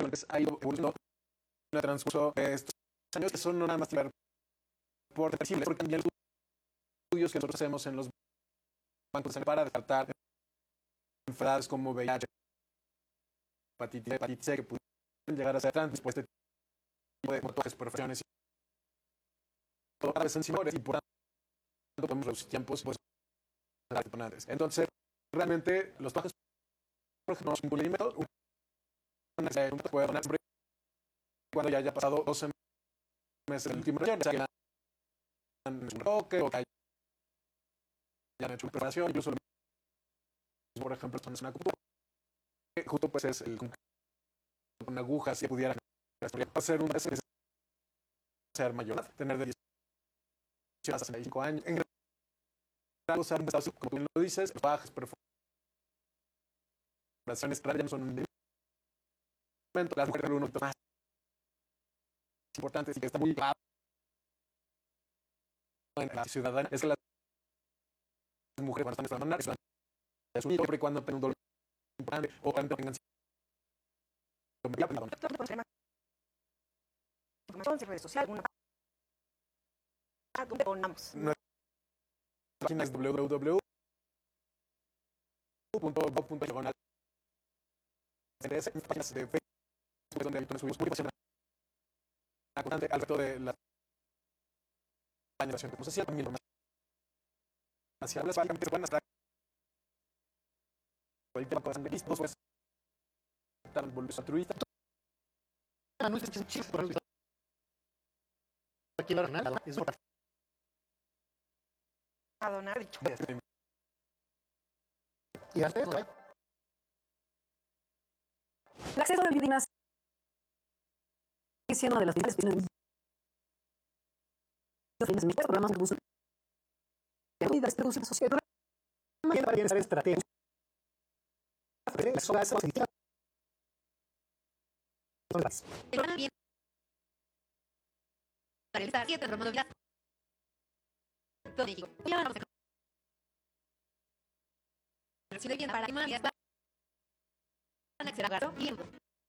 ha ido evolucionando en el transcurso de estos años, que son no nada más por percibles, porque también los estudios que nosotros hacemos en los bancos de sangre para descartar enfermedades como VIH, hepatitis C, que pueden llegar a ser después de este tipo de motoras, profesiones, todo cada vez son similares y por tanto podemos reducir tiempos pues, detonantes. Entonces, realmente los trabajos no son un límite, un puede donar siempre cuando ya haya pasado 12 meses del último relleno, ya sea que hayan hecho un toque o que hayan hecho una preparación, incluso por ejemplo, esto no es una acupuntura, que justo pues es el con agujas si pudiera hacer un ser mayor, tener de 18 a 65 años, en general usar un estado, como tú lo dices, bajas, perforaciones claras ya no son un momento, las mujeres uno más importantes y que está muy claro en la ciudadana es que las mujeres cuando están en esta es un siempre y cuando tengan un dolor importante o cuando tengan información, redes sociales, una donde donamos. Nuestra página es www.gov.diagonal páginas de Facebook donde habitualmente subimos publicación constante al respecto de la generación que hacía también hacia las páginas que se pueden hasta el tema de listos pues tal volver altruista no es que chiste por aquí la renal es A donar dicho. y antes no hay El acceso de víctimas sigue siendo una de las principales cuestiones de programas que buscan y de distribución social. mañana para bienestar estratégico El programa viene para realizar 7 movilidad. Todo México. Ya vamos a si le viene para que más van a acceder a gasto tiempo.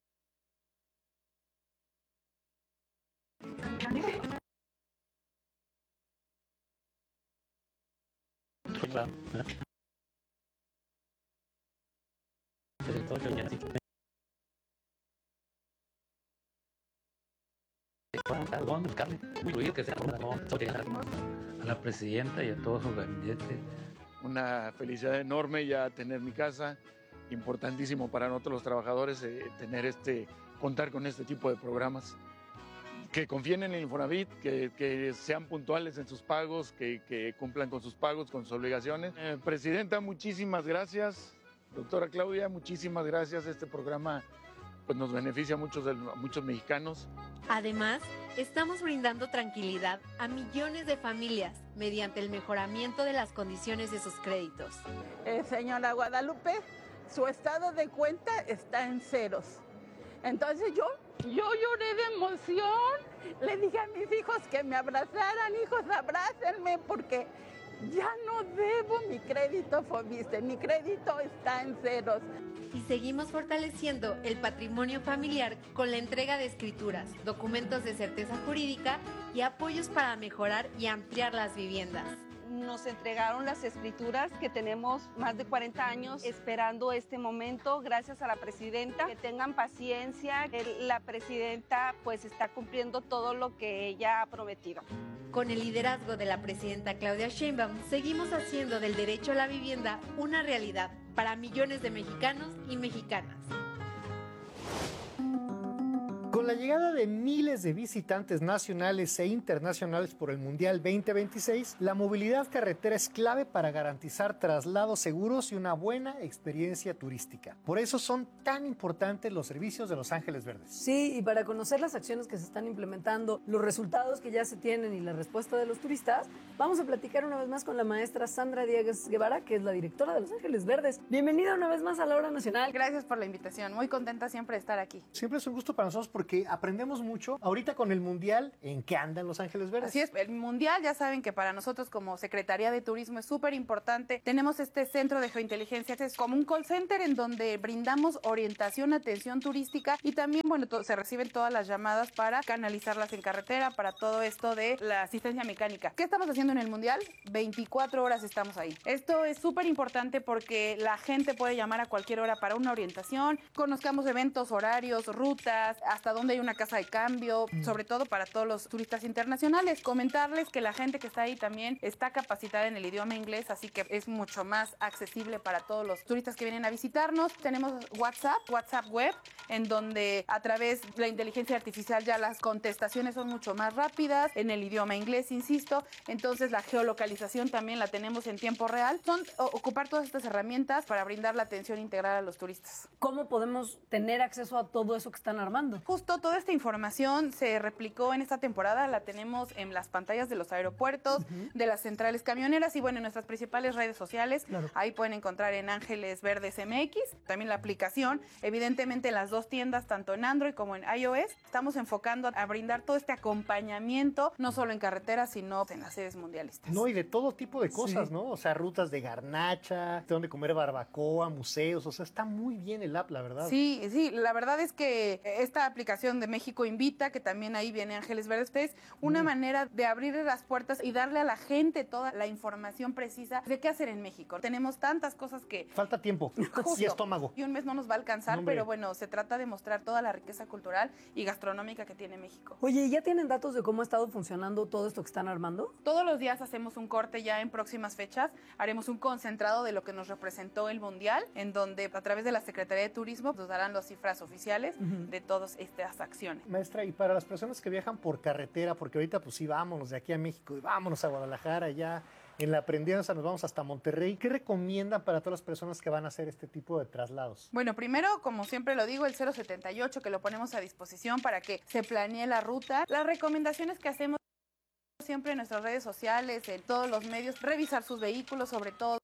A la presidenta y a todo su gabinete. Una felicidad enorme ya tener mi casa, importantísimo para nosotros los trabajadores tener contar con este tipo de programas. Que confíen en el Infonavit, que sean puntuales en sus pagos, que cumplan con sus pagos, con sus obligaciones. Presidenta, muchísimas gracias. Doctora Claudia, muchísimas gracias. Este programa pues, nos beneficia a muchos mexicanos. Además, estamos brindando tranquilidad a millones de familias mediante el mejoramiento de las condiciones de sus créditos. Señora Guadalupe, su estado de cuenta está en ceros. Entonces yo lloré de emoción. Le dije a mis hijos que me abrazaran. Hijos, abrácenme porque ya no debo mi crédito Fobiste. Mi crédito está en ceros. Y seguimos fortaleciendo el patrimonio familiar con la entrega de escrituras, documentos de certeza jurídica y apoyos para mejorar y ampliar las viviendas. Nos entregaron las escrituras que tenemos más de 40 años esperando este momento, gracias a la presidenta. Que tengan paciencia, la presidenta pues está cumpliendo todo lo que ella ha prometido. Con el liderazgo de la presidenta Claudia Sheinbaum, seguimos haciendo del derecho a la vivienda una realidad para millones de mexicanos y mexicanas. Con la llegada de miles de visitantes nacionales e internacionales por el Mundial 2026, la movilidad carretera es clave para garantizar traslados seguros y una buena experiencia turística. Por eso son tan importantes los servicios de Los Ángeles Verdes. Sí, y para conocer las acciones que se están implementando, los resultados que ya se tienen y la respuesta de los turistas, vamos a platicar una vez más con la maestra Sandra Diegues Guevara, que es la directora de Los Ángeles Verdes. Bienvenida una vez más a la Hora Nacional. Gracias por la invitación, muy contenta siempre de estar aquí. Siempre es un gusto para nosotros porque porque aprendemos mucho. Ahorita con el Mundial, ¿en qué andan Los Ángeles Verdes? Así es, el Mundial, ya saben que para nosotros como Secretaría de Turismo es súper importante. Tenemos este centro de geointeligencia, es como un call center en donde brindamos orientación, atención turística y también, bueno, se reciben todas las llamadas para canalizarlas en carretera, para todo esto de la asistencia mecánica. ¿Qué estamos haciendo en el Mundial? 24 horas estamos ahí. Esto es súper importante porque la gente puede llamar a cualquier hora para una orientación, conozcamos eventos, horarios, rutas, hasta dónde hay una casa de cambio, sobre todo para todos los turistas internacionales. Comentarles que la gente que está ahí también está capacitada en el idioma inglés, así que es mucho más accesible para todos los turistas que vienen a visitarnos. Tenemos WhatsApp web, en donde a través de la inteligencia artificial ya las contestaciones son mucho más rápidas, en el idioma inglés, insisto. Entonces la geolocalización también la tenemos en tiempo real. Son ocupar todas estas herramientas para brindar la atención integral a los turistas. ¿Cómo podemos tener acceso a todo eso que están armando? Justo toda esta información se replicó en esta temporada, la tenemos en las pantallas de los aeropuertos, de las centrales camioneras y bueno, en nuestras principales redes sociales. Claro. Ahí pueden encontrar en Ángeles Verdes MX, también la aplicación, evidentemente en las dos tiendas, tanto en Android como en iOS. Estamos enfocando a brindar todo este acompañamiento, no solo en carreteras, sino en las sedes mundialistas. No, y de todo tipo de cosas, ¿no? O sea, rutas de garnacha, donde comer barbacoa, museos, o sea, está muy bien el app, la verdad. Sí, la verdad es que esta aplicación de México Invita, que también ahí viene Ángeles Verdes, es una manera de abrir las puertas y darle a la gente toda la información precisa de qué hacer en México. Tenemos tantas cosas que... Falta tiempo y estómago. Y un mes no nos va a alcanzar, pero bueno, se trata de mostrar toda la riqueza cultural y gastronómica que tiene México. Oye, ¿ya tienen datos de cómo ha estado funcionando todo esto que están armando? Todos los días hacemos un corte ya en próximas fechas. Haremos un concentrado de lo que nos representó el Mundial, en donde a través de la Secretaría de Turismo nos darán las cifras oficiales de todas estas acciones. Maestra, y para las personas que viajan por carretera, porque ahorita pues sí, vámonos de aquí a México y vámonos a Guadalajara, ya en la Aprendizaje nos vamos hasta Monterrey, ¿qué recomiendan para todas las personas que van a hacer este tipo de traslados? Bueno, primero, como siempre lo digo, el 078 que lo ponemos a disposición para que se planee la ruta. Las recomendaciones que hacemos siempre en nuestras redes sociales, en todos los medios, revisar sus vehículos, sobre todo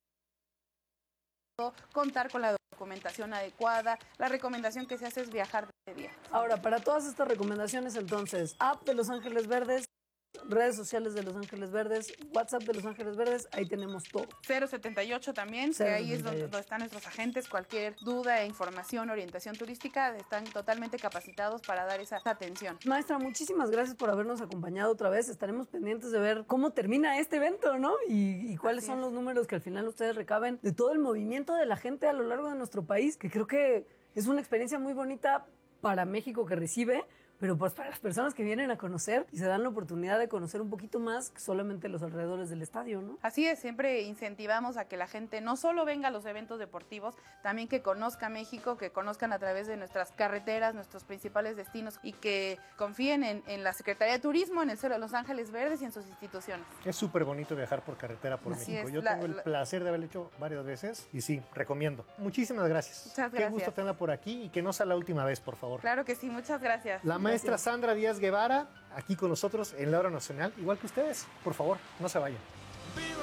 contar con la documentación adecuada. La recomendación que se hace es viajar de día. Ahora, para todas estas recomendaciones, entonces, app de Los Ángeles Verdes, redes sociales de Los Ángeles Verdes, WhatsApp de Los Ángeles Verdes, ahí tenemos todo. 078 también, que ahí es donde están nuestros agentes. Cualquier duda, información, orientación turística, están totalmente capacitados para dar esa atención. Maestra, muchísimas gracias por habernos acompañado otra vez. Estaremos pendientes de ver cómo termina este evento, ¿no? Y cuáles son los números que al final ustedes recaben de todo el movimiento de la gente a lo largo de nuestro país, que creo que es una experiencia muy bonita para México que recibe, pero pues para las personas que vienen a conocer y se dan la oportunidad de conocer un poquito más que solamente los alrededores del estadio, ¿no? Así es, siempre incentivamos a que la gente no solo venga a los eventos deportivos, también que conozca México, que conozcan a través de nuestras carreteras, nuestros principales destinos y que confíen en la Secretaría de Turismo, en el Centro de Los Ángeles Verdes y en sus instituciones. Es súper bonito viajar por carretera por México. Yo tengo el placer de haberlo hecho varias veces y sí, recomiendo. Muchísimas gracias. Muchas gracias. Qué gusto tenerla por aquí y que no sea la última vez, por favor. Claro que sí, muchas gracias. La maestra Sandra Díaz Guevara, aquí con nosotros en la Hora Nacional, igual que ustedes. Por favor, no se vayan.